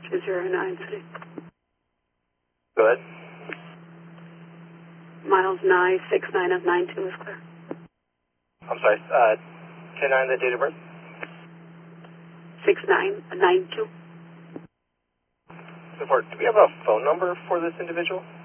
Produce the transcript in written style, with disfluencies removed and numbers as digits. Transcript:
2093. Go ahead. Miles 969 of 92 is clear. I'm sorry, 10-9, the date of birth? 6992. Support, do we have a phone number for this individual?